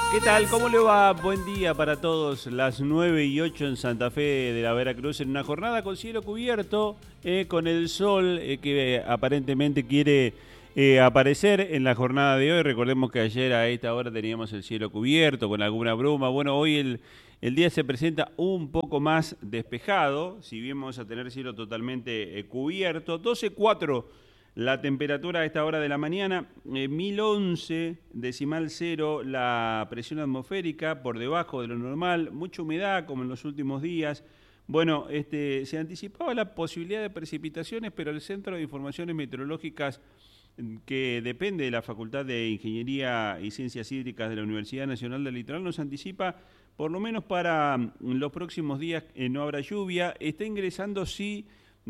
¿Qué tal? ¿Cómo le va? Buen día para todos. Las 9:08 en Santa Fe de la Veracruz, en una jornada con cielo cubierto, con el sol que aparentemente quiere aparecer en la jornada de hoy. Recordemos que ayer a esta hora teníamos el cielo cubierto con alguna bruma. Bueno, hoy el día se presenta un poco más despejado, si bien vamos a tener cielo totalmente cubierto. 12:04 la temperatura a esta hora de la mañana, 1011 decimal cero la presión atmosférica, por debajo de lo normal, mucha humedad como en los últimos días. Bueno, se anticipaba la posibilidad de precipitaciones, pero el Centro de Informaciones Meteorológicas, que depende de la Facultad de Ingeniería y Ciencias Hídricas de la Universidad Nacional del Litoral, nos anticipa, por lo menos para los próximos días, no habrá lluvia. Está ingresando, sí,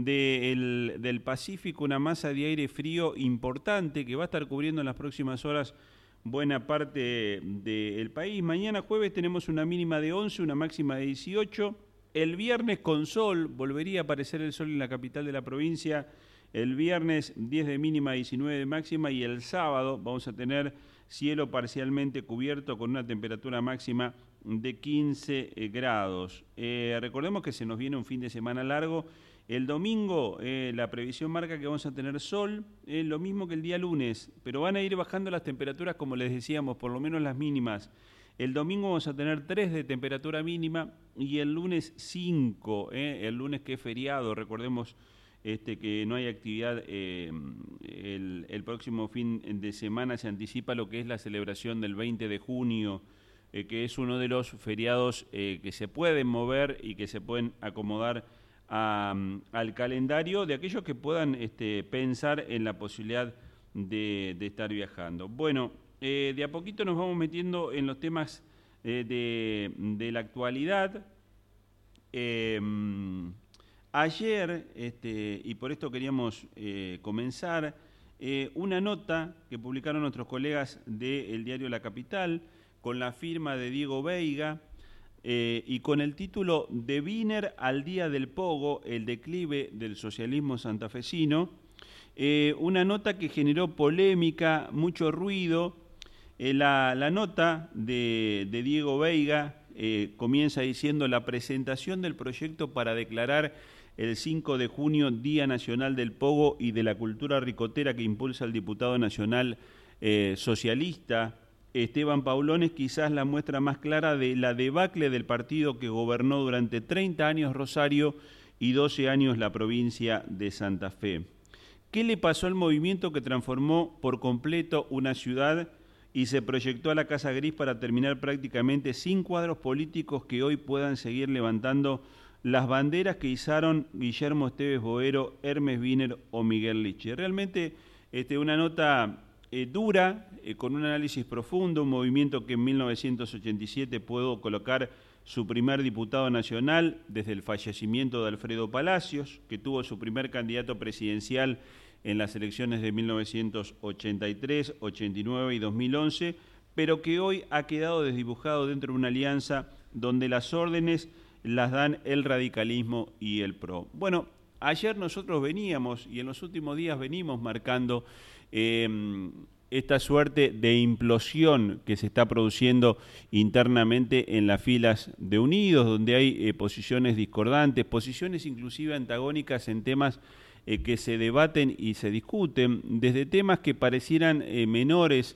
del Pacífico una masa de aire frío importante que va a estar cubriendo en las próximas horas buena parte del país. Mañana jueves tenemos una mínima de 11, una máxima de 18. El viernes con sol, volvería a aparecer el sol en la capital de la provincia. El viernes 10 de mínima, 19 de máxima, y el sábado vamos a tener cielo parcialmente cubierto con una temperatura máxima de 15 grados. Recordemos que se nos viene un fin de semana largo. El domingo la previsión marca que vamos a tener sol, lo mismo que el día lunes, pero van a ir bajando las temperaturas, como les decíamos, por lo menos las mínimas. El domingo vamos a tener 3 de temperatura mínima y el lunes 5, el lunes que es feriado, recordemos que no hay actividad. El próximo fin de semana se anticipa lo que es la celebración del 20 de junio, que es uno de los feriados que se pueden mover y que se pueden acomodar al calendario de aquellos que puedan pensar en la posibilidad de estar viajando. Bueno, de a poquito nos vamos metiendo en los temas de la actualidad. Ayer, y por esto queríamos comenzar, una nota que publicaron nuestros colegas del diario La Capital con la firma de Diego Veiga, y con el título "De Wiener al día del Pogo, el declive del socialismo santafesino", una nota que generó polémica, mucho ruido. La nota de Diego Veiga comienza diciendo: la presentación del proyecto para declarar el 5 de junio Día Nacional del Pogo y de la Cultura Ricotera que impulsa el diputado nacional socialista Esteban Paulón es quizás la muestra más clara de la debacle del partido que gobernó durante 30 años Rosario y 12 años la provincia de Santa Fe. ¿Qué le pasó al movimiento que transformó por completo una ciudad y se proyectó a la Casa Gris para terminar prácticamente sin cuadros políticos que hoy puedan seguir levantando las banderas que izaron Guillermo Esteves Boero, Hermes Wiener o Miguel Lichi? Realmente una nota dura, con un análisis profundo, un movimiento que en 1987 pudo colocar su primer diputado nacional desde el fallecimiento de Alfredo Palacios, que tuvo su primer candidato presidencial en las elecciones de 1983, 89 y 2011, pero que hoy ha quedado desdibujado dentro de una alianza donde las órdenes las dan el radicalismo y el PRO. Bueno, ayer nosotros veníamos, y en los últimos días venimos marcando esta suerte de implosión que se está produciendo internamente en las filas de Unidos, donde hay posiciones discordantes, posiciones inclusive antagónicas en temas que se debaten y se discuten, desde temas que parecieran menores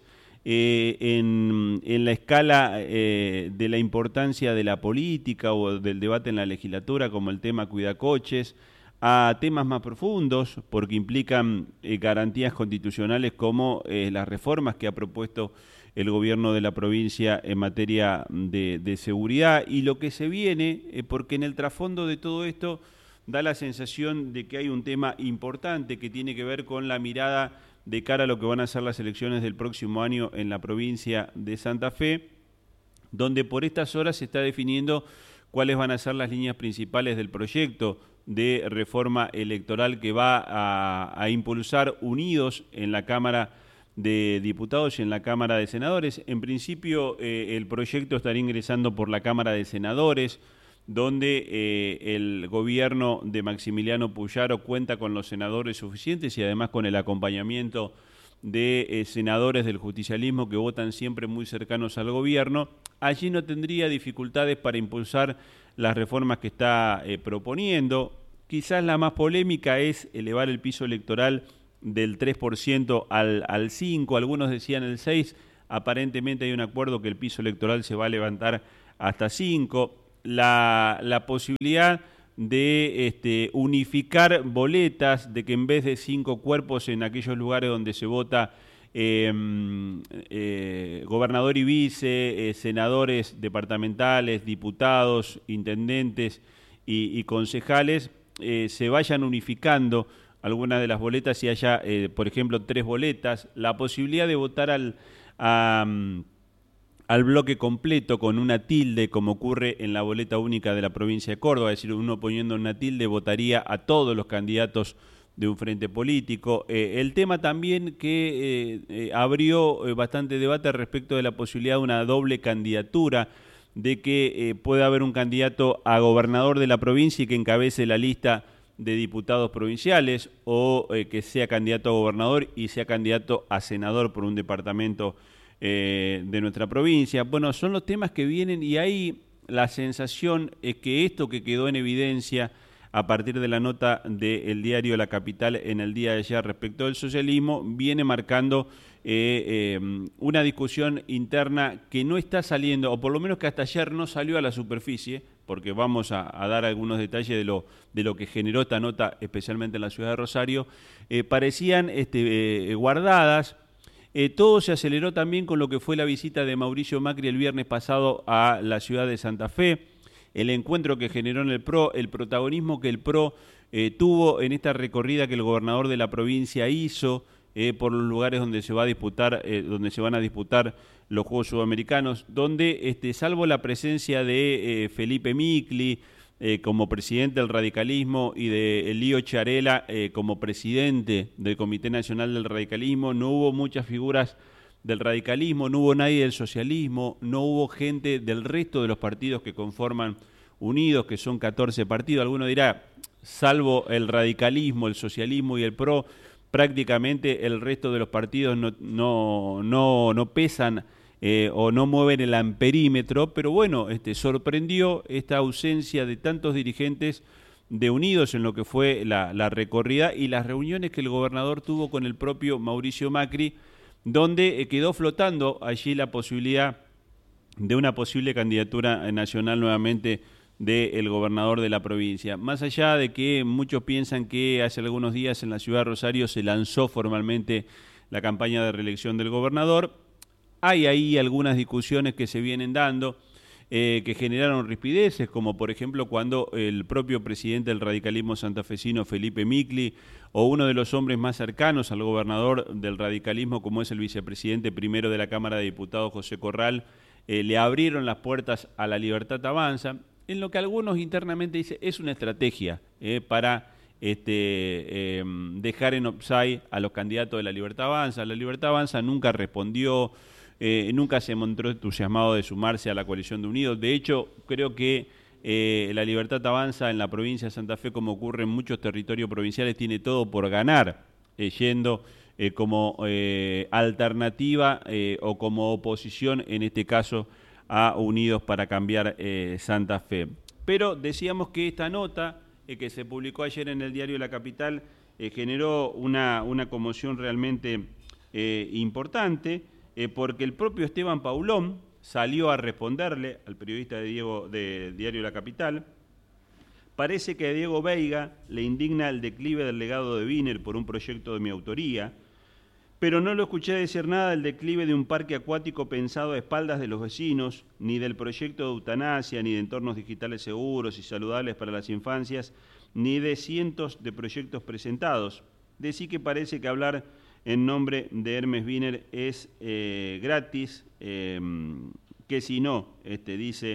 en la escala de la importancia de la política o del debate en la legislatura, como el tema cuidacoches, a temas más profundos, porque implican garantías constitucionales como las reformas que ha propuesto el gobierno de la provincia en materia de seguridad, y lo que se viene, porque en el trasfondo de todo esto da la sensación de que hay un tema importante que tiene que ver con la mirada de cara a lo que van a ser las elecciones del próximo año en la provincia de Santa Fe, donde por estas horas se está definiendo cuáles van a ser las líneas principales del proyecto de reforma electoral que va a impulsar Unidos en la Cámara de Diputados y en la Cámara de Senadores. En principio, el proyecto estaría ingresando por la Cámara de Senadores, donde el gobierno de Maximiliano Puyaro cuenta con los senadores suficientes y además con el acompañamiento de senadores del justicialismo que votan siempre muy cercanos al gobierno, allí no tendría dificultades para impulsar las reformas que está proponiendo. Quizás la más polémica es elevar el piso electoral del 3% al 5%, algunos decían el 6%, aparentemente hay un acuerdo que el piso electoral se va a levantar hasta 5%. La posibilidad de unificar boletas, de que en vez de 5 cuerpos en aquellos lugares donde se vota gobernador y vice, senadores departamentales, diputados, intendentes y concejales, se vayan unificando algunas de las boletas y haya, por ejemplo, 3 boletas, la posibilidad de votar al bloque completo con una tilde, como ocurre en la boleta única de la provincia de Córdoba, es decir, uno poniendo una tilde votaría a todos los candidatos de un frente político. El tema también que abrió bastante debate respecto de la posibilidad de una doble candidatura, de que pueda haber un candidato a gobernador de la provincia y que encabece la lista de diputados provinciales, o que sea candidato a gobernador y sea candidato a senador por un departamento de nuestra provincia. Bueno, son los temas que vienen y ahí la sensación es que esto que quedó en evidencia a partir de la nota del diario La Capital en el día de ayer respecto del socialismo, viene marcando una discusión interna que no está saliendo, o por lo menos que hasta ayer no salió a la superficie, porque vamos a dar algunos detalles de lo que generó esta nota, especialmente en la ciudad de Rosario, parecían guardadas. Todo se aceleró también con lo que fue la visita de Mauricio Macri el viernes pasado a la ciudad de Santa Fe, el encuentro que generó en el PRO, el protagonismo que el PRO tuvo en esta recorrida que el gobernador de la provincia hizo por los lugares donde se va a disputar, donde se van a disputar los Juegos Sudamericanos, donde salvo la presencia de Felipe Micli como presidente del radicalismo y de Elío Charela como presidente del Comité Nacional del Radicalismo, no hubo muchas figuras del radicalismo, no hubo nadie del socialismo, no hubo gente del resto de los partidos que conforman Unidos, que son 14 partidos. Alguno dirá, salvo el radicalismo, el socialismo y el PRO, prácticamente el resto de los partidos no pesan o no mueven el amperímetro, pero bueno, sorprendió esta ausencia de tantos dirigentes de Unidos en lo que fue la recorrida y las reuniones que el gobernador tuvo con el propio Mauricio Macri, donde quedó flotando allí la posibilidad de una posible candidatura nacional nuevamente del gobernador de la provincia. Más allá de que muchos piensan que hace algunos días en la ciudad de Rosario se lanzó formalmente la campaña de reelección del gobernador, hay ahí algunas discusiones que se vienen dando que generaron rispideces, como por ejemplo cuando el propio presidente del radicalismo santafesino, Felipe Micli, o uno de los hombres más cercanos al gobernador del radicalismo, como es el vicepresidente primero de la Cámara de Diputados, José Corral, le abrieron las puertas a La Libertad Avanza, en lo que algunos internamente dicen es una estrategia para dejar en offside a los candidatos de La Libertad Avanza. La Libertad Avanza nunca respondió, nunca se mostró entusiasmado de sumarse a la coalición de Unidos. De hecho, creo que La Libertad Avanza en la provincia de Santa Fe, como ocurre en muchos territorios provinciales, tiene todo por ganar, yendo como alternativa o como oposición, en este caso, a Unidos para Cambiar Santa Fe. Pero decíamos que esta nota que se publicó ayer en el diario La Capital generó una conmoción realmente importante, porque el propio Esteban Paulón salió a responderle al periodista de diario La Capital. Parece que a Diego Veiga le indigna el declive del legado de Wiener por un proyecto de mi autoría, pero no lo escuché decir nada del declive de un parque acuático pensado a espaldas de los vecinos, ni del proyecto de eutanasia, ni de entornos digitales seguros y saludables para las infancias, ni de cientos de proyectos presentados. Decí que parece que hablar en nombre de Hermes Wiener es gratis, que si no, dice,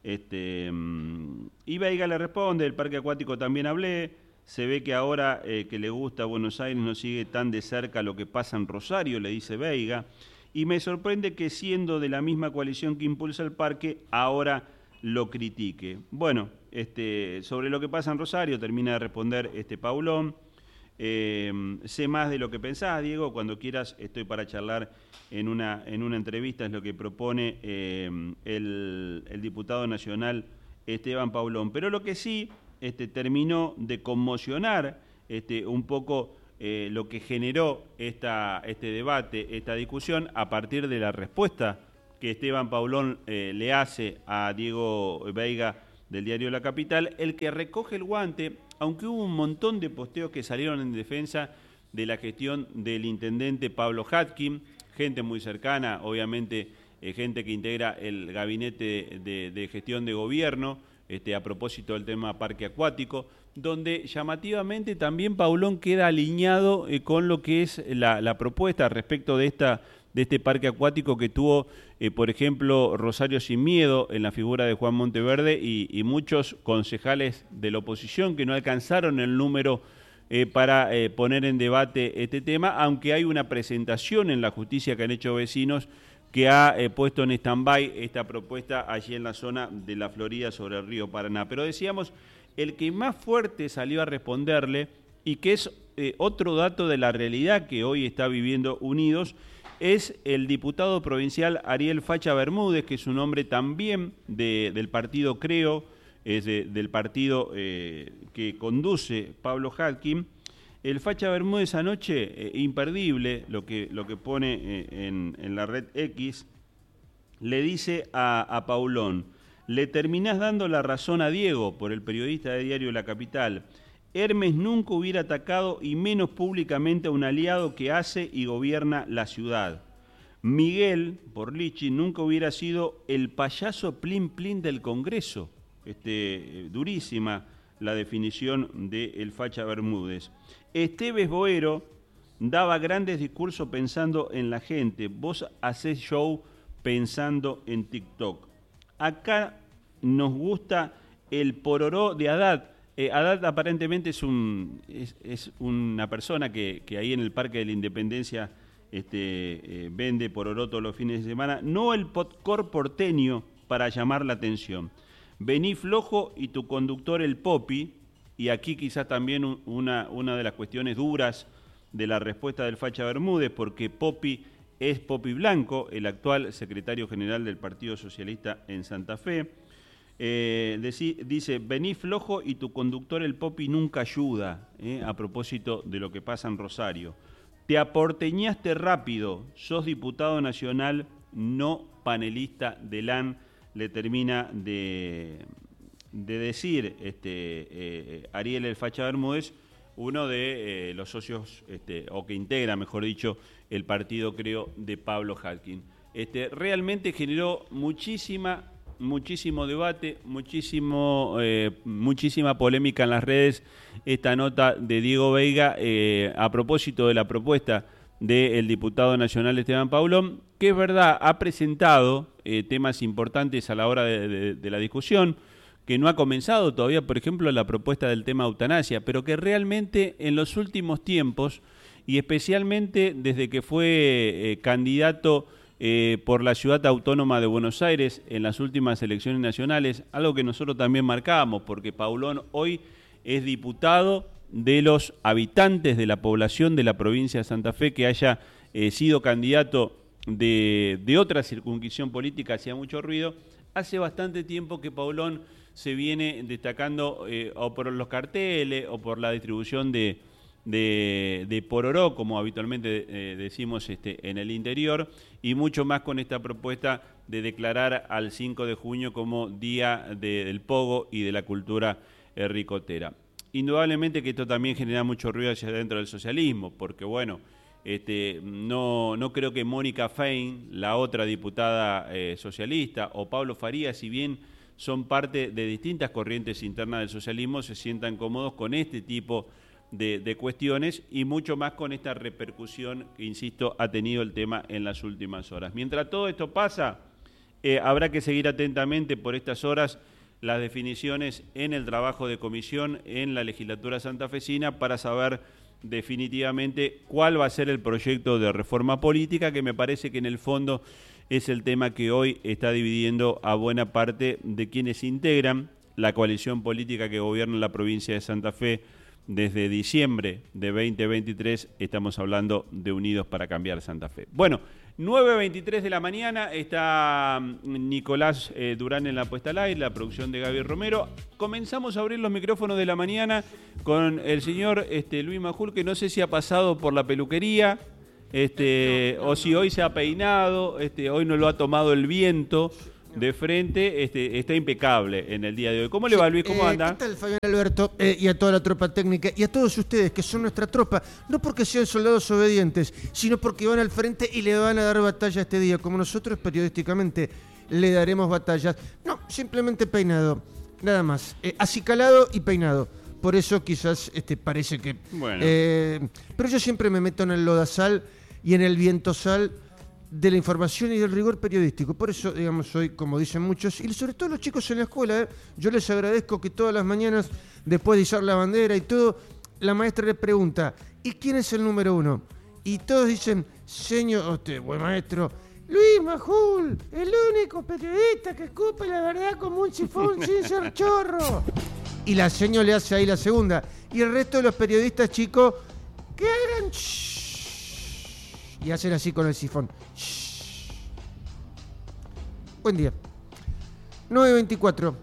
y Veiga le responde, del parque acuático también hablé, se ve que ahora que le gusta Buenos Aires no sigue tan de cerca lo que pasa en Rosario, le dice Veiga, y me sorprende que siendo de la misma coalición que impulsa el parque, ahora lo critique. Bueno, sobre lo que pasa en Rosario termina de responder Paulón. Sé más de lo que pensás, Diego, cuando quieras estoy para charlar en una entrevista, es lo que propone el diputado nacional Esteban Paulón. Pero lo que sí terminó de conmocionar un poco lo que generó este debate, esta discusión, a partir de la respuesta que Esteban Paulón le hace a Diego Veiga del diario La Capital, el que recoge el guante, aunque hubo un montón de posteos que salieron en defensa de la gestión del intendente Pablo Hatkin, gente muy cercana, obviamente gente que integra el gabinete de gestión de gobierno, a propósito del tema parque acuático, donde llamativamente también Paulón queda alineado con lo que es la propuesta respecto de este parque acuático que tuvo, por ejemplo, Rosario Sin Miedo en la figura de Juan Monteverde y muchos concejales de la oposición que no alcanzaron el número para poner en debate este tema, aunque hay una presentación en la justicia que han hecho vecinos que ha puesto en stand-by esta propuesta allí en la zona de la Florida sobre el río Paraná. Pero decíamos, el que más fuerte salió a responderle y que es otro dato de la realidad que hoy está viviendo Unidos, es el diputado provincial Ariel Facha Bermúdez, que es un hombre también del partido Creo, es del partido que conduce Pablo Hatkin. El Facha Bermúdez anoche, imperdible, lo que pone en la red X, le dice a Paulón: le terminás dando la razón a Diego, por el periodista de diario La Capital. Hermes nunca hubiera atacado y menos públicamente a un aliado que hace y gobierna la ciudad. Miguel, por Lichi, nunca hubiera sido el payaso plin plin del Congreso. Durísima la definición de el Facha Bermúdez. Esteves Boero daba grandes discursos pensando en la gente. Vos hacés show pensando en TikTok. Acá nos gusta el pororó de Haddad. Haddad aparentemente es una persona que ahí en el Parque de la Independencia vende pororó todos los fines de semana, no el popcorn porteño para llamar la atención. Vení flojo y tu conductor el Popi, y aquí quizás también una de las cuestiones duras de la respuesta del Facha Bermúdez, porque Popi es Popi Blanco, el actual secretario general del Partido Socialista en Santa Fe. Dice, vení flojo y tu conductor el Popi nunca ayuda, a propósito de lo que pasa en Rosario. Te aporteñaste rápido, sos diputado nacional, no panelista de LAN, le termina de decir Ariel el Facha Bermúdez, uno de los socios, o que integra, mejor dicho, el partido, creo, de Pablo Hatkin. Realmente generó muchísimo debate, muchísima polémica en las redes esta nota de Diego Veiga a propósito de la propuesta del diputado nacional Esteban Paulón, que es verdad, ha presentado temas importantes a la hora de la discusión, que no ha comenzado todavía, por ejemplo, la propuesta del tema eutanasia, pero que realmente en los últimos tiempos, y especialmente desde que fue candidato por la Ciudad Autónoma de Buenos Aires en las últimas elecciones nacionales, algo que nosotros también marcábamos, porque Paulón hoy es diputado de los habitantes de la población de la provincia de Santa Fe, que haya sido candidato de otra circunscripción política, hacía mucho ruido. Hace bastante tiempo que Paulón se viene destacando o por los carteles o por la distribución de pororó, como habitualmente decimos en el interior, y mucho más con esta propuesta de declarar al 5 de junio como Día del Pogo y de la Cultura Ricotera. Indudablemente que esto también genera mucho ruido hacia dentro del socialismo, porque bueno, no creo que Mónica Fein, la otra diputada socialista, o Pablo Farías, si bien son parte de distintas corrientes internas del socialismo, se sientan cómodos con este tipo de cuestiones y mucho más con esta repercusión que, insisto, ha tenido el tema en las últimas horas. Mientras todo esto pasa, habrá que seguir atentamente por estas horas las definiciones en el trabajo de comisión en la legislatura santafesina para saber definitivamente cuál va a ser el proyecto de reforma política, que me parece que en el fondo es el tema que hoy está dividiendo a buena parte de quienes integran la coalición política que gobierna la provincia de Santa Fe desde diciembre de 2023 estamos hablando de Unidos para Cambiar Santa Fe. Bueno, 9:23 de la mañana, está Nicolás Durán en la puesta al aire, la producción de Gaby Romero. Comenzamos a abrir los micrófonos de la mañana con el señor Luis Majul, que no sé si ha pasado por la peluquería, o si hoy se ha peinado, hoy no lo ha tomado el viento de frente, está impecable en el día de hoy. ¿Cómo le va, Luis? ¿Cómo anda? ¿Qué tal, Fabián Alberto? Y a toda la tropa técnica, y a todos ustedes que son nuestra tropa, no porque sean soldados obedientes, sino porque van al frente y le van a dar batalla este día, como nosotros periodísticamente le daremos batallas. No, simplemente peinado, nada más. Acicalado y peinado. Por eso quizás parece que... Bueno. Pero yo siempre me meto en el lodazal y en el vientosal de la información y del rigor periodístico. Por eso, digamos, hoy, como dicen muchos, y sobre todo los chicos en la escuela, yo les agradezco que todas las mañanas, después de izar la bandera y todo, la maestra le pregunta, ¿y quién es el número 1? Y todos dicen, señor, buen maestro, Luis Majul, el único periodista que escupe la verdad como un sifón sin ser chorro. Y la señora le hace ahí la segunda. Y el resto de los periodistas, chicos, que hagan y hacen así con el sifón. Buen día. 9:24.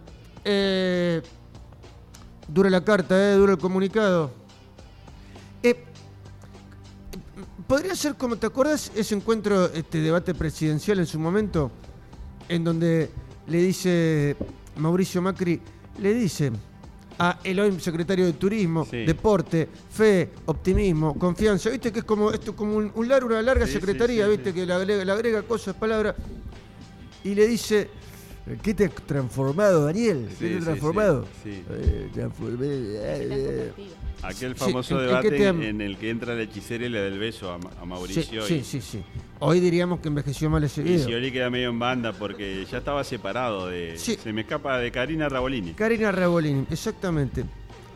Dura la carta, dura el comunicado. Podría ser, como te acuerdas, ese encuentro, debate presidencial en su momento, en donde le dice Mauricio Macri, le dice a el hoy secretario de Turismo, sí, Deporte, Fe, Optimismo, Confianza, viste que es como esto, como una larga secretaría, viste, que le agrega cosas, palabras, y le dice, ¿qué te has transformado, Daniel? ¿Qué te has transformado? Sí. Transformé. Aquel famoso debate en el que entra la hechicera y le da el beso a Mauricio. Sí. Hoy diríamos que envejeció mal ese video. Y Scioli queda medio en banda porque ya estaba separado de... Sí. Se me escapa de Karina Rabolini. Karina Rabolini, exactamente.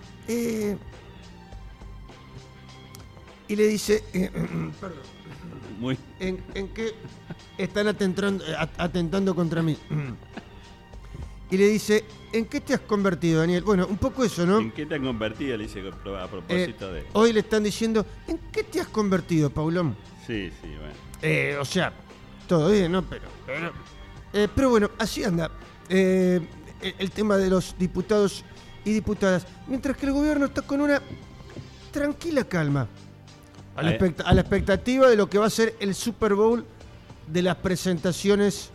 Y le dice... perdón. ¿En qué están atentando contra mí? Y le dice, ¿en qué te has convertido, Daniel? Bueno, un poco eso, ¿no? ¿En qué te has convertido? Le dice a propósito de... Hoy le están diciendo, ¿en qué te has convertido, Paulón? Sí, bueno. O sea, todo bien, ¿no? Pero bueno, así anda el tema de los diputados y diputadas. Mientras que el gobierno está con una tranquila calma a la expectativa de lo que va a ser el Super Bowl de las presentaciones...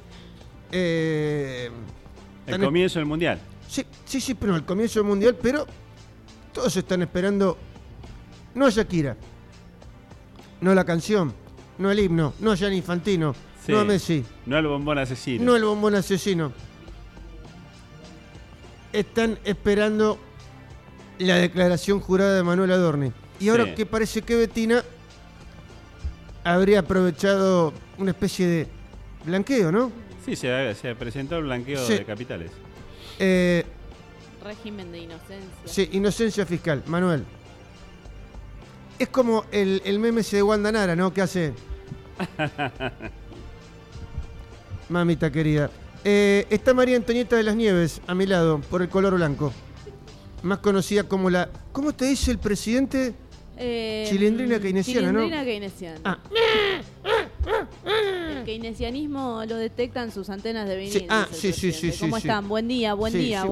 el comienzo del Mundial. Sí, pero el comienzo del Mundial, pero todos están esperando no a Shakira, no a la canción, no al himno, no a Gianni Infantino, no a Messi. No al bombón asesino. No al bombón asesino. Están esperando la declaración jurada de Manuel Adorni. Y ahora que parece que Betina habría aprovechado una especie de blanqueo, ¿no? Sí, se presentó el blanqueo de capitales. Régimen de inocencia. Sí, inocencia fiscal, Manuel. Es como el meme ese de Wanda Nara, ¿no? Que hace... Mamita querida. Está María Antonieta de las Nieves a mi lado, por el color blanco. Más conocida como la... ¿Cómo te dice el presidente? Chilindrina keynesiana, ¿no? Chilindrina keynesiana. El keynesianismo lo detectan sus antenas de vinil. Sí. ¿Cómo están? Buen día. Buen día.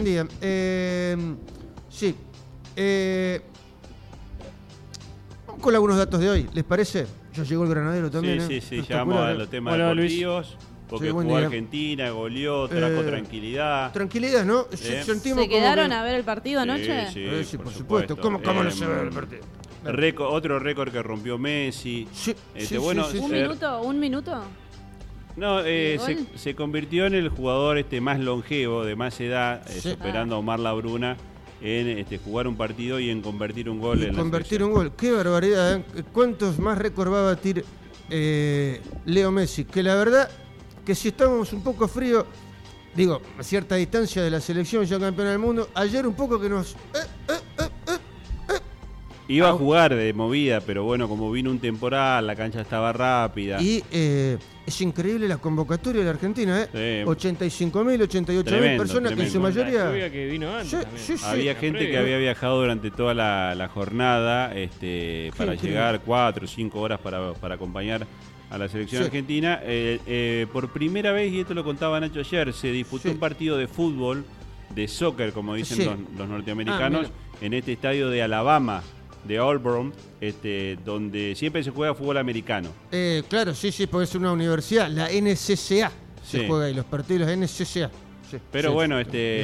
Vamos con algunos datos de hoy, ¿les parece? Ya llegó el granadero también. Sí, ya vamos a los temas deportivos. Porque jugó Argentina, goleó, trajo tranquilidad. Tranquilidad, ¿no? ¿Se quedaron a ver el partido anoche? Sí, por supuesto. ¿Cómo no se ve el partido? Otro récord que rompió Messi. ¿Un minuto? No, se convirtió en el jugador más longevo, de más edad, superando a Omar Labruna, en jugar un partido y en convertir un gol. Qué barbaridad, ¿eh? ¿Cuántos más récords va a batir Leo Messi? Que la verdad, que si estamos un poco fríos, digo, a cierta distancia de la selección ya campeona del mundo, ayer un poco que nos... Iba a jugar de movida, pero bueno, como vino un temporal, la cancha estaba rápida. Y es increíble la convocatoria de la Argentina, ¿eh? Sí. 85.000, 88.000 personas, tremendo. Que en su mayoría... La que vino antes sí. Había gente que había viajado durante toda la jornada para llegar 4 o 5 horas para acompañar a la selección argentina. Por primera vez, y esto lo contaba Nacho ayer, se disputó un partido de fútbol, de soccer, como dicen los norteamericanos, en este estadio de Alabama, de Auburn, donde siempre se juega fútbol americano. Claro, sí, porque es una universidad, la NCCA se juega ahí, los partidos de la NCCA. Sí, pero bueno,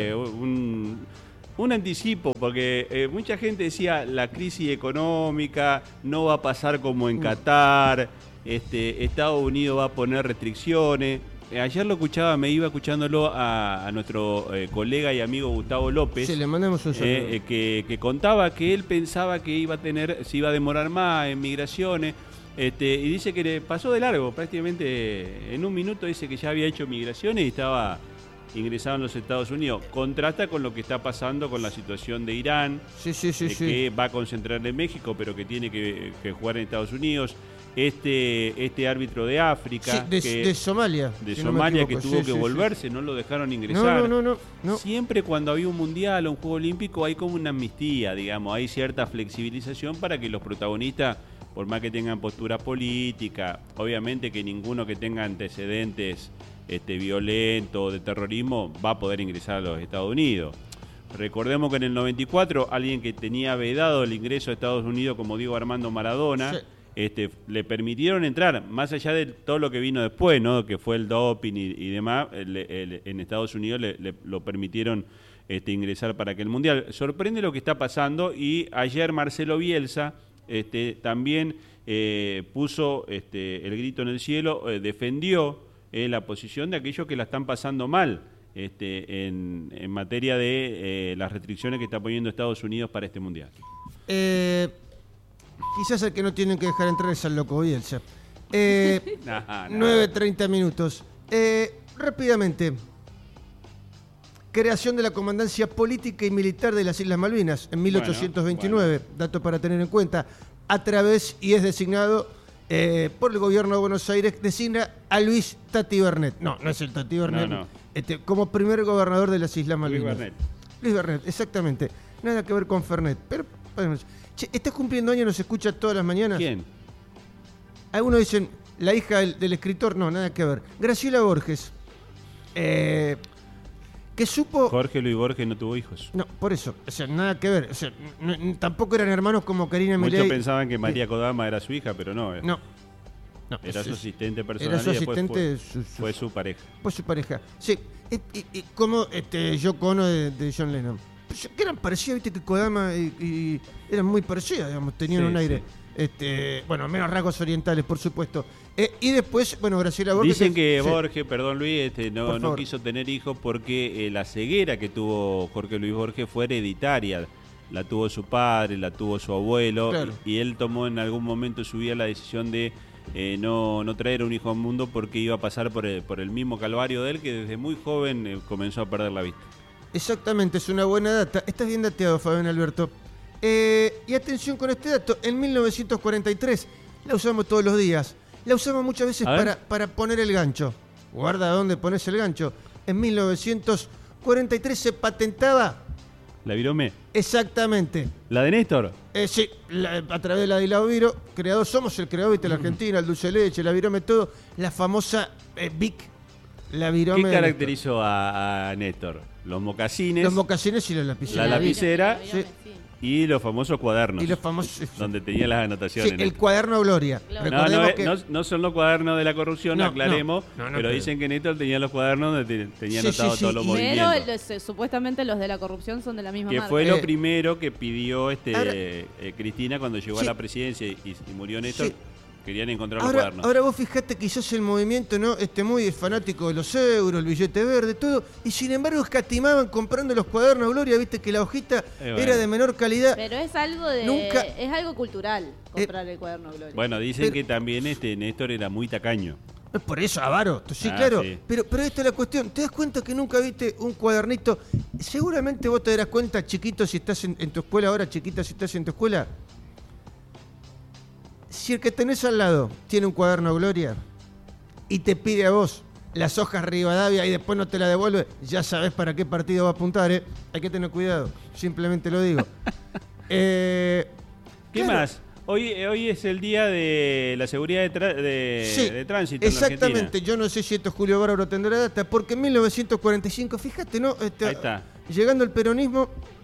un anticipo, porque mucha gente decía la crisis económica no va a pasar como en Qatar, Estados Unidos va a poner restricciones. Ayer lo escuchaba, me iba escuchándolo a nuestro colega y amigo Gustavo López. Sí, le mandamos un saludo. Que contaba que él pensaba que se iba a demorar más en migraciones. Y dice que le pasó de largo, prácticamente en un minuto dice que ya había hecho migraciones y estaba ingresado en los Estados Unidos. Contrasta con lo que está pasando con la situación de Irán, que va a concentrar en México, pero que tiene que jugar en Estados Unidos. Este árbitro de África, de Somalia, de Somalia, que tuvo que volverse, no lo dejaron ingresar. No. Siempre cuando había un mundial o un juego olímpico hay como una amnistía, digamos, hay cierta flexibilización para que los protagonistas, por más que tengan postura política, obviamente que ninguno que tenga antecedentes violentos de terrorismo va a poder ingresar a los Estados Unidos. Recordemos que en el 94 alguien que tenía vedado el ingreso a Estados Unidos, como Diego Armando Maradona, le permitieron entrar, más allá de todo lo que vino después, ¿no? Que fue el doping y demás, en Estados Unidos lo permitieron ingresar para aquel mundial. Sorprende lo que está pasando, y ayer Marcelo Bielsa también puso el grito en el cielo, defendió la posición de aquellos que la están pasando mal en materia de las restricciones que está poniendo Estados Unidos para este mundial. Quizás el que no tienen que dejar entrar es al loco Bielsa. 9:30 minutos. Rápidamente. Creación de la Comandancia Política y Militar de las Islas Malvinas en 1829. Dato para tener en cuenta. A través, y es designado por el gobierno de Buenos Aires, designa a Luis Tati Bernet. No es el Tati Bernet. No. Como primer gobernador de las Islas Malvinas. Luis Bernet, exactamente. Nada que ver con Fernet. Pero ¿estás cumpliendo años? ¿Nos escucha todas las mañanas? ¿Quién? Algunos dicen la hija del escritor. No, nada que ver. Graciela Borges. Que supo... Jorge Luis Borges no tuvo hijos. No, por eso. O sea, nada que ver. O sea, tampoco eran hermanos como Karina Milei. Muchos pensaban que María Kodama era su hija, pero no. No. Era su asistente personal. Era su asistente. Fue su pareja. Fue su pareja. Sí. Y como Yoko Ono de John Lennon. Que eran parecidas, viste que Kodama y eran muy parecidas, digamos, tenían un aire. Menos rasgos orientales, por supuesto. Y después, Graciela Borges... Dicen que Borges, perdón Luis, no quiso tener hijos porque la ceguera que tuvo Jorge Luis Borges fue hereditaria. La tuvo su padre, la tuvo su abuelo, y él tomó en algún momento de su vida la decisión de no traer un hijo al mundo porque iba a pasar por el mismo calvario de él, que desde muy joven comenzó a perder la vista. Exactamente, es una buena data. Estás bien dateado, Fabián Alberto. Y atención con este dato. En 1943, la usamos todos los días. La usamos muchas veces para poner el gancho. Guarda dónde pones el gancho. En 1943 se patentaba... ¿La Virome? Exactamente. ¿La de Néstor? Sí, a través de la de la Viro. Somos el creador de la Argentina, el dulce de leche, la Virome, todo. La famosa Vic. La Virome. ¿Qué caracterizó a Néstor? Los mocasines. Los mocasines y la lapicera. La lapicera. Sí. Y los famosos cuadernos. Y los famosos, donde tenía las anotaciones. Sí, el cuaderno Gloria. No son los cuadernos de la corrupción, aclaremos. Pero dicen que Néstor tenía los cuadernos donde tenía anotados todos los movimientos. Pero supuestamente los de la corrupción son de la misma marca. Que fue lo primero que pidió Cristina cuando llegó a la presidencia y murió Néstor. Sí. Querían encontrar los cuadernos. Ahora vos fijate que quizás el movimiento muy fanático de los euros, el billete verde, todo, y sin embargo escatimaban comprando los cuadernos Gloria, viste que la hojita era de menor calidad. Pero es algo cultural comprar el cuaderno Gloria. Bueno, dicen que también Néstor era muy tacaño. Por eso, avaro, sí, claro. Sí. Pero esta es la cuestión. ¿Te das cuenta que nunca viste un cuadernito? Seguramente vos te darás cuenta, chiquito, si estás en tu escuela ahora, chiquita, si estás en tu escuela, Si el que tenés al lado tiene un cuaderno Gloria y te pide a vos las hojas Rivadavia y después no te la devuelve, ya sabés para qué partido va a apuntar, ¿eh? Hay que tener cuidado, simplemente lo digo. ¿Qué claro. más? Hoy es el día de la seguridad de tránsito en la Argentina. Exactamente, yo no sé si esto Julio Bárbaro tendrá data, porque en 1945, fíjate, ¿no? Ahí está. Llegando el peronismo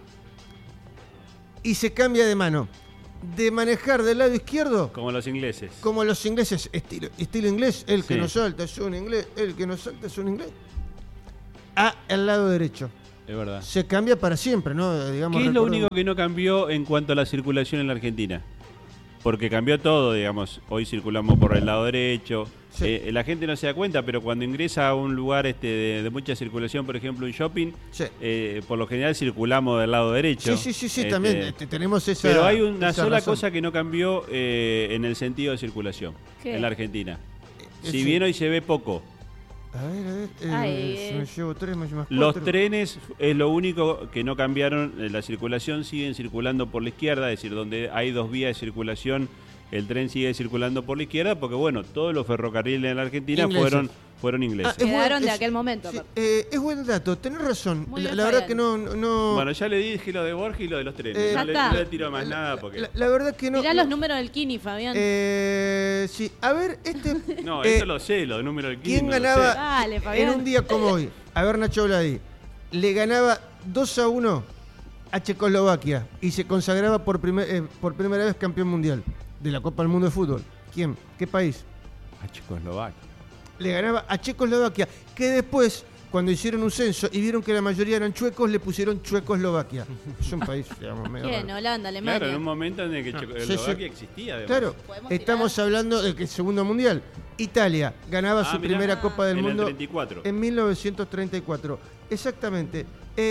y se cambia de mano. De manejar del lado izquierdo. Como los ingleses. Como los ingleses, estilo inglés, el que Sí. no salta es un inglés, el que no salta es un inglés. A el lado derecho. Es verdad. Se cambia para siempre, ¿no? Digamos, ¿Qué es lo recordemos. único que no cambió en cuanto a la circulación en la Argentina? Porque cambió todo, digamos. Hoy circulamos por el lado derecho. Sí. La gente no se da cuenta, pero cuando ingresa a un lugar de mucha circulación, por ejemplo un shopping, Sí. por lo general circulamos del lado derecho. Sí, también tenemos esa. Pero hay una esa sola razón. cosa que no cambió en el sentido de circulación ¿Qué? en la Argentina. Si sí. bien hoy se ve poco, A ver, Ay, me llevo 3, me llevo más 4. los trenes es lo único que no cambiaron. La circulación siguen circulando por la izquierda, es decir, donde hay dos vías de circulación, el tren sigue circulando por la izquierda, porque bueno, todos los ferrocarriles en la Argentina Ingleses. fueron ingleses. Es Quedaron de es- aquel momento. sí, aparte. es buen dato, tenés razón. Muy La, bien, la verdad Fabián. que no. Bueno, ya le dije lo de Borges y lo de los trenes. Ya No está. le tiro más nada porque... La verdad que no. Mirá no- los números del Kini, Fabián. Sí, a ver, No, eh, esto lo sé, lo de número del 15. ¿quién no lo ganaba sé. Dale, en Fabián. un día como hoy? A ver, Nacho Bladi. Le ganaba 2-1 a Checoslovaquia y se consagraba por primera vez campeón mundial de la Copa del Mundo de Fútbol. ¿Quién? ¿Qué país? A Checoslovaquia. Le ganaba a Checoslovaquia, que después, cuando hicieron un censo y vieron que la mayoría eran chuecos, le pusieron Chuecoslovaquia. Es un país, digamos, medio ¿Quién? raro. Holanda, Alemania. Claro, en un momento en el que sí, Checoslovaquia sí. existía. Además. Claro, ¿Podemos estamos tirar? hablando del que el segundo mundial. Italia ganaba su mirá. primera Copa del En el Mundo 34. en 1934. Exactamente.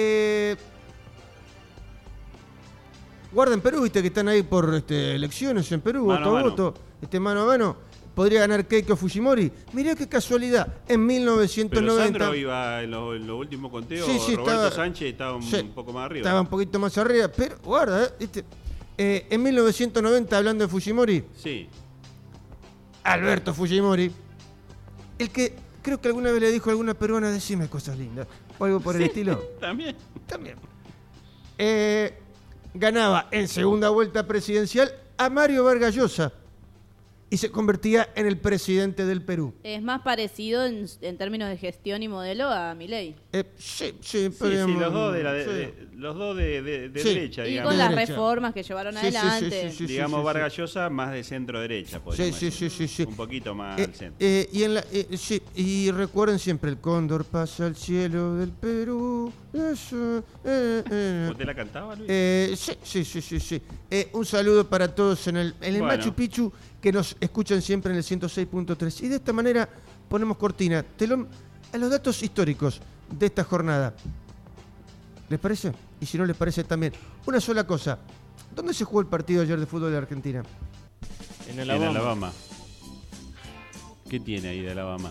Guarda en Perú, viste que están ahí por elecciones en Perú, Mano a voto a mano. voto, mano a mano. Podría ganar Keiko Fujimori. Mirá qué casualidad. En Pero 1990. Sandro iba en los últimos conteos, Sí, Roberto estaba- Sánchez estaba sí, un poco más arriba. Estaba un poquito más arriba, pero guarda, en 1990, hablando de Fujimori, Sí. Alberto Fujimori, el que creo que alguna vez le dijo a alguna peruana, decime cosas lindas, o algo por el estilo. También. También. Ganaba en segunda vuelta presidencial a Mario Vargas Llosa y se convertía en el presidente del Perú. Es más parecido en términos de gestión y modelo a Milei. Sí, Sí, podríamos- los dos sí. los dos de Sí. derecha, Y digamos. con De las derecha. reformas que llevaron Sí, sí, sí, adelante. sí, sí. Digamos Vargas Llosa más de centro derecha, podríamos Sí, decir. sí. Un poquito más Eh, al centro. sí, y recuerden siempre, el cóndor pasa al cielo del Perú. ¿Usted la cantaba, Luis? Sí. Un saludo para todos en el Bueno. Machu Picchu, que nos escuchan siempre en el 106.3. Y de esta manera ponemos cortina, telón, a los datos históricos de esta jornada. ¿Les parece? Y si no les parece también. Una sola cosa. ¿Dónde se jugó el partido ayer de fútbol de Argentina? En En Alabama. Alabama. ¿Qué tiene ahí de Alabama?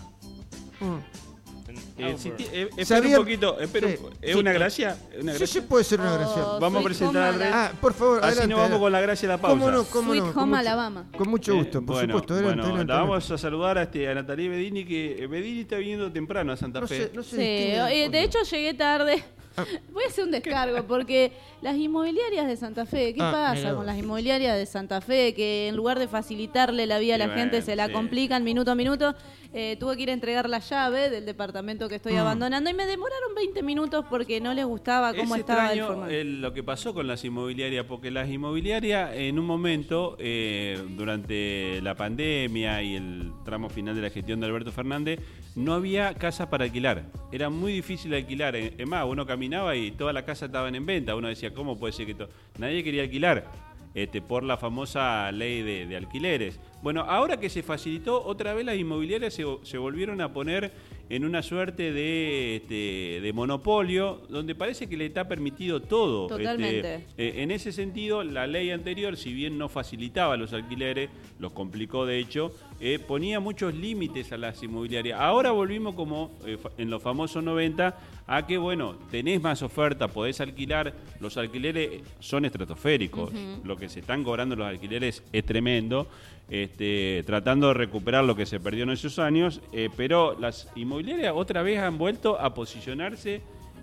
Espera Sabía- un poquito, espera Sí, ¿es sí. una gracia? ¿Una Sí, gracia? sí, puede ser una gracia. Vamos a Sweet presentar Home al rey. Alabama. Ah, por favor, Así adelante. nos vamos con la gracia de la pausa. ¿Cómo no? ¿Cómo Sweet no? Home Con mucho- Alabama. Con mucho gusto, por Bueno, supuesto. Adelante, bueno, adelante, la vamos adelante. a saludar a Natalie Bedini, que Bedini está viniendo temprano a Santa No Fe. sé, no Sí, se distingue del de fondo. hecho llegué tarde. Ah. Voy a hacer un descargo porque las inmobiliarias de Santa Fe, ¿qué Ah, pasa mirá con vos. las inmobiliarias de Santa Fe? Que en lugar de facilitarle la vida a Y la bueno, gente se la sí. complican minuto a minuto. Tuve que ir a entregar la llave del departamento que estoy abandonando y me demoraron 20 minutos porque no les gustaba cómo Es estaba el extraño formato. lo que pasó con las inmobiliarias, porque las inmobiliarias en un momento, durante la pandemia y el tramo final de la gestión de Alberto Fernández, no había casas para alquilar. Era muy difícil alquilar. Es más, uno caminaba y todas las casas estaban en venta. Uno decía, ¿cómo puede ser que nadie quería alquilar? Por la famosa ley de alquileres. Bueno, ahora que se facilitó, otra vez las inmobiliarias se volvieron a poner en una suerte de monopolio, donde parece que le está permitido todo. Totalmente. En ese sentido, la ley anterior, si bien no facilitaba los alquileres, los complicó de hecho, ponía muchos límites a las inmobiliarias. Ahora volvimos como en los famosos 90 a que, bueno, tenés más oferta, podés alquilar, los alquileres son estratosféricos, lo que se están cobrando los alquileres es tremendo, tratando de recuperar lo que se perdió en esos años, pero las inmobiliarias otra vez han vuelto a posicionarse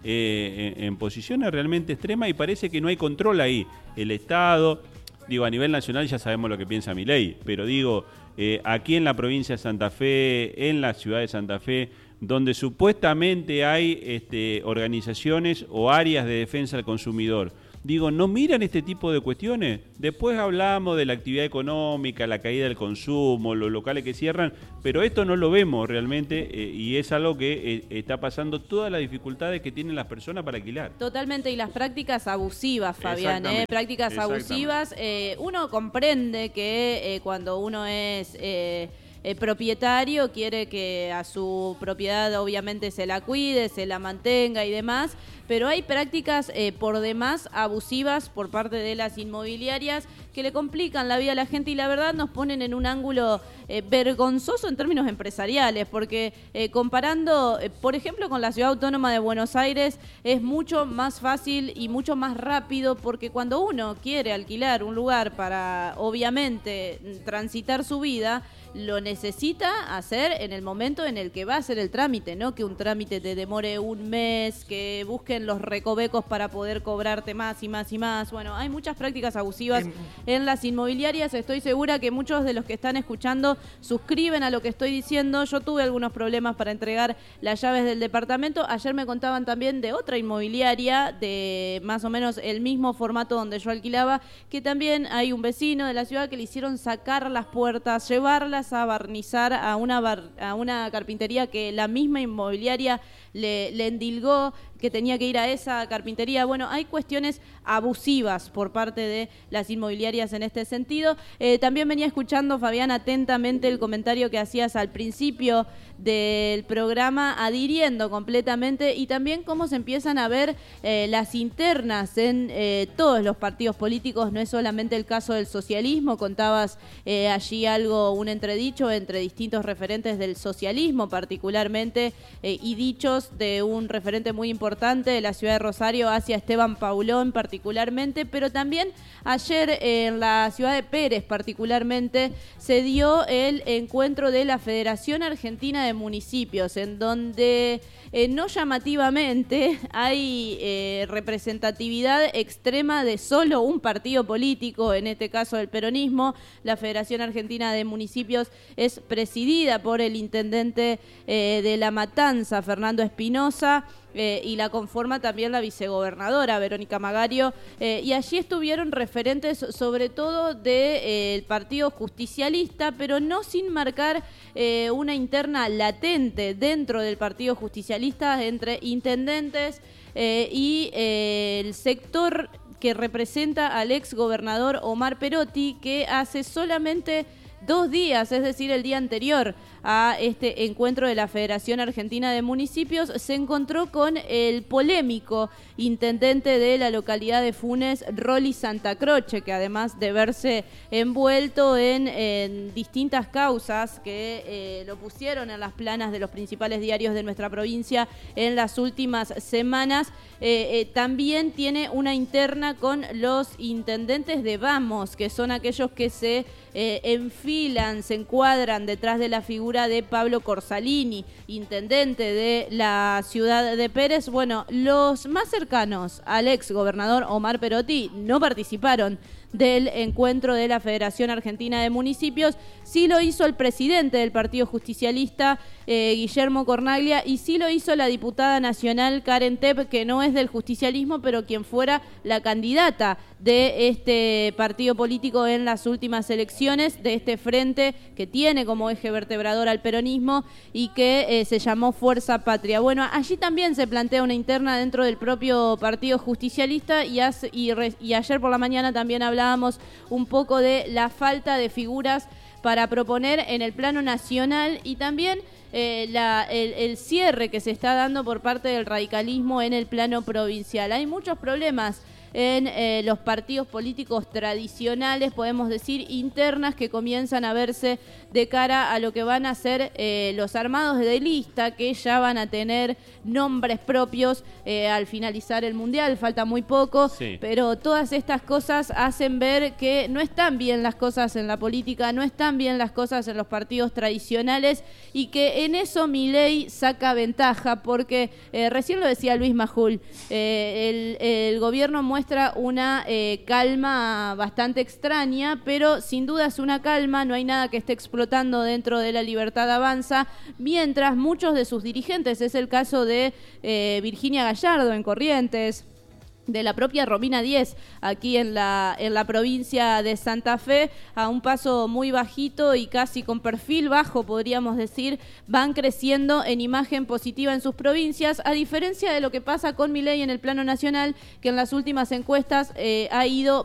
en posiciones realmente extremas y parece que no hay control ahí. El Estado, digo, a nivel nacional ya sabemos lo que piensa Milei, pero digo, aquí en la provincia de Santa Fe, en la ciudad de Santa Fe, donde supuestamente hay organizaciones o áreas de defensa del consumidor, digo, ¿no miran este tipo de cuestiones? Después hablamos de la actividad económica, la caída del consumo, los locales que cierran, pero esto no lo vemos realmente y es algo que está pasando todas las dificultades que tienen las personas para alquilar. Totalmente, y las prácticas abusivas, Fabián, prácticas abusivas. Uno comprende que cuando uno es... propietario quiere que a su propiedad obviamente se la cuide, se la mantenga y demás, pero hay prácticas por demás abusivas por parte de las inmobiliarias que le complican la vida a la gente y la verdad nos ponen en un ángulo vergonzoso en términos empresariales, porque comparando, por ejemplo, con la Ciudad Autónoma de Buenos Aires, es mucho más fácil y mucho más rápido, porque cuando uno quiere alquilar un lugar para, obviamente, transitar su vida, lo necesita hacer en el momento en el que va a hacer el trámite, no que un trámite te demore un mes, que busquen los recovecos para poder cobrarte más y más y más. Bueno, hay muchas prácticas abusivas en las inmobiliarias. Estoy segura que muchos de los que están escuchando suscriben a lo que estoy diciendo. Yo tuve algunos problemas para entregar las llaves del departamento. Ayer me contaban también de otra inmobiliaria de más o menos el mismo formato donde yo alquilaba, que también hay un vecino de la ciudad que le hicieron sacar las puertas, llevarlas a barnizar a una carpintería que la misma inmobiliaria le endilgó que tenía que ir a esa carpintería. Bueno, hay cuestiones abusivas por parte de las inmobiliarias en este sentido. También venía escuchando, Fabián, atentamente el comentario que hacías al principio del programa, adhiriendo completamente, y también cómo se empiezan a ver las internas en todos los partidos políticos. No es solamente el caso del socialismo, contabas allí algo, un entredicho entre distintos referentes del socialismo particularmente, y dichos de un referente muy importante de la ciudad de Rosario hacia Esteban Paulón particularmente, pero también ayer en la ciudad de Pérez particularmente se dio el encuentro de la Federación Argentina de Municipios, en donde no llamativamente hay representatividad extrema de solo un partido político, en este caso el peronismo. La Federación Argentina de Municipios es presidida por el intendente de La Matanza, Fernando Espinosa, y la conforma también la vicegobernadora Verónica Magario, y allí estuvieron referentes sobre todo del Partido Justicialista, pero no sin marcar una interna latente dentro del Partido Justicialista entre intendentes y el sector que representa al ex gobernador Omar Perotti, que hace solamente 2 días, es decir, el día anterior a este encuentro de la Federación Argentina de Municipios, se encontró con el polémico intendente de la localidad de Funes, Rolly Santa Croce, que además de verse envuelto en distintas causas que lo pusieron en las planas de los principales diarios de nuestra provincia en las últimas semanas, también tiene una interna con los intendentes de Vamos, que son aquellos que se enfilan, se encuadran detrás de la figura de Pablo Corsalini, intendente de la ciudad de Pérez. Bueno, los más cercanos al ex gobernador Omar Perotti no participaron del encuentro de la Federación Argentina de Municipios. Sí lo hizo el presidente del Partido Justicialista, Guillermo Cornaglia, y sí lo hizo la diputada nacional Karen Tepp, que no es del justicialismo, pero quien fuera la candidata de este partido político en las últimas elecciones, de este frente que tiene como eje vertebrador al peronismo y que se llamó Fuerza Patria. Bueno, allí también se plantea una interna dentro del propio Partido Justicialista, y ayer por la mañana también hablábamos un poco de la falta de figuras para proponer en el plano nacional, y también el cierre que se está dando por parte del radicalismo en el plano provincial. Hay muchos problemas en los partidos políticos tradicionales, podemos decir internas, que comienzan a verse de cara a lo que van a ser los armados de lista, que ya van a tener nombres propios al finalizar el Mundial. Falta muy poco, sí. Pero todas estas cosas hacen ver que no están bien las cosas en la política, no están bien las cosas en los partidos tradicionales, y que en eso Milei saca ventaja, porque recién lo decía Luis Majul, el gobierno muestra una calma bastante extraña, pero sin duda es una calma, no hay nada que esté explotando dentro de la Libertad Avanza, mientras muchos de sus dirigentes, es el caso de Virginia Gallardo en Corrientes, de la propia Romina Díez aquí en la provincia de Santa Fe, a un paso muy bajito y casi con perfil bajo, podríamos decir, van creciendo en imagen positiva en sus provincias, a diferencia de lo que pasa con Milei en el plano nacional, que en las últimas encuestas ha ido